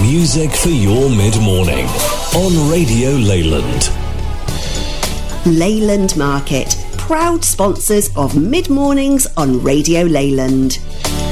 Music for your mid-morning on Radio Leyland. Leyland Market, proud sponsors of Mid-Mornings on Radio Leyland.